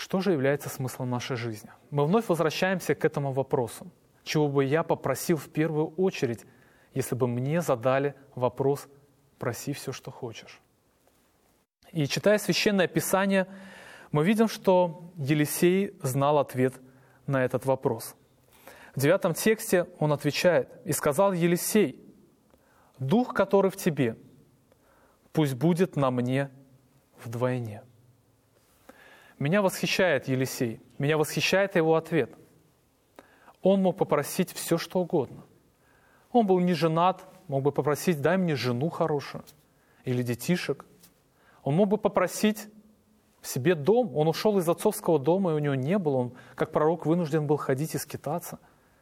Что же является смыслом нашей жизни? Мы вновь возвращаемся к этому вопросу. Чего бы я попросил в первую очередь, если бы мне задали вопрос «проси все, что хочешь». И читая Священное Писание, мы видим, что Елисей знал ответ на этот вопрос. В 9 тексте он отвечает: «И сказал Елисей: Дух, который в тебе, пусть будет на мне вдвойне». Меня восхищает Елисей, меня восхищает его ответ. Он мог попросить все, что угодно. Он был не женат, мог бы попросить: дай мне жену хорошую или детишек. Он мог бы попросить себе дом. Он ушел из отцовского дома, и у него не было. Он, как пророк, вынужден был ходить и скитаться.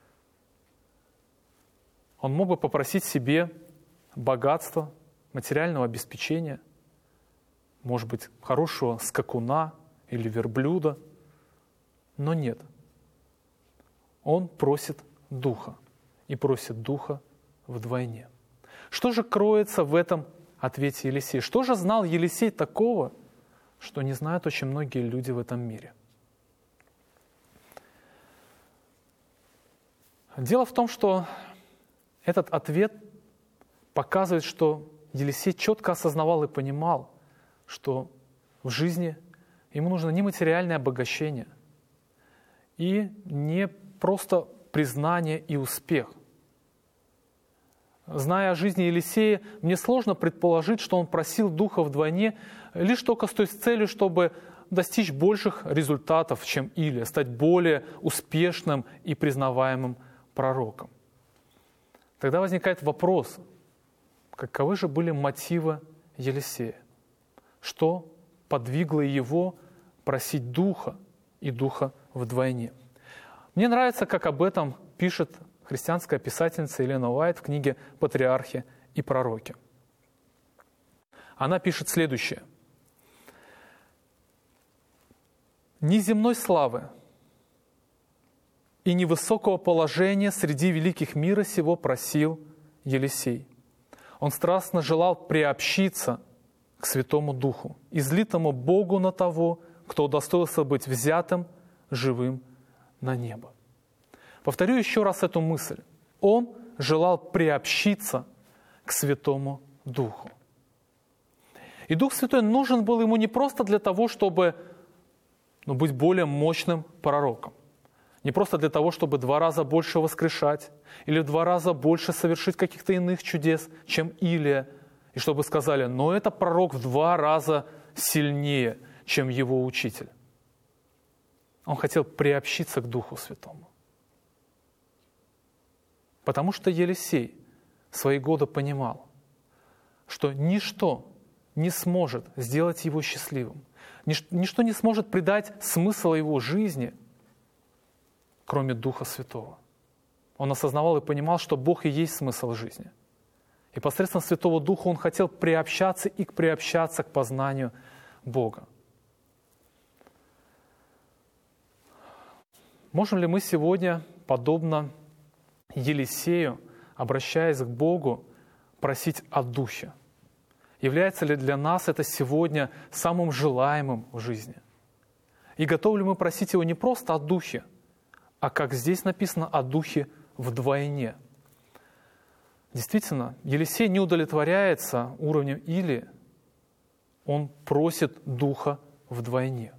Он мог бы попросить себе богатства, материального обеспечения, может быть, хорошего скакуна или верблюда. Но нет. Он просит Духа. И просит Духа вдвойне. Что же кроется в этом ответе Елисея? Что же знал Елисей такого, что не знают очень многие люди в этом мире? Дело в том, что этот ответ показывает, что Елисей четко осознавал и понимал, что в жизни ему нужно не материальное обогащение и не просто признание и успех. Зная о жизни Елисея, мне сложно предположить, что он просил Духа вдвойне лишь только с той целью, чтобы достичь больших результатов, чем Илия, стать более успешным и признаваемым пророком. Тогда возникает вопрос, каковы же были мотивы Елисея? Что подвигло его просить Духа и Духа вдвойне? Мне нравится, как об этом пишет христианская писательница Елена Уайт в книге «Патриархи и пророки». Она пишет следующее. «Ни земной славы и ни высокого положения среди великих мира сего просил Елисей. Он страстно желал приобщиться к Святому Духу, излитому Богу на того, кто удостоился быть взятым живым на небо». Повторю еще раз эту мысль. Он желал приобщиться к Святому Духу. И Дух Святой нужен был ему не просто для того, чтобы быть более мощным пророком, не просто для того, чтобы 2 раза больше воскрешать или в 2 раза больше совершить каких-то иных чудес, чем Илия, и чтобы сказали: но это пророк в 2 раза сильнее, чем его учитель. Он хотел приобщиться к Духу Святому. Потому что Елисей в свои годы понимал, что ничто не сможет сделать его счастливым, ничто не сможет придать смысл его жизни, кроме Духа Святого. Он осознавал и понимал, что Бог и есть смысл жизни. И посредством Святого Духа он хотел приобщаться к познанию Бога. Можем ли мы сегодня, подобно Елисею, обращаясь к Богу, просить о Духе? Является ли для нас это сегодня самым желаемым в жизни? И готовы ли мы просить Его не просто о Духе, а, как здесь написано, о Духе вдвойне? Действительно, Елисей не удовлетворяется уровнем Илии, он просит Духа вдвойне.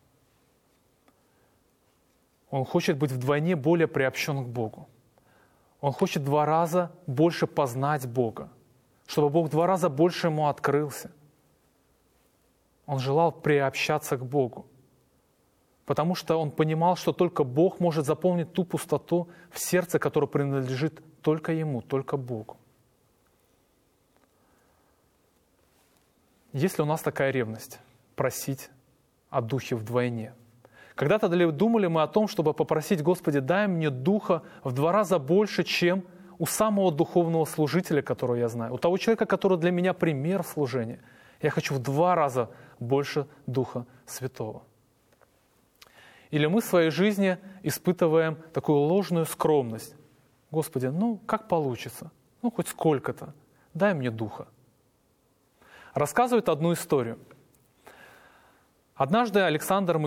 Он хочет быть вдвойне более приобщен к Богу. Он хочет 2 раза больше познать Бога, чтобы Бог 2 раза больше ему открылся. Он желал приобщаться к Богу, потому что он понимал, что только Бог может заполнить ту пустоту в сердце, которая принадлежит только Ему, только Богу. Есть ли у нас такая ревность просить о Духе вдвойне? Когда-то думали мы о том, чтобы попросить: Господи, дай мне Духа в 2 раза больше, чем у самого духовного служителя, которого я знаю, у того человека, который для меня пример в служении. Я хочу в 2 раза больше Духа Святого. Или мы в своей жизни испытываем такую ложную скромность. Господи, как получится? Хоть сколько-то. Дай мне Духа. Рассказывает одну историю. Однажды Александр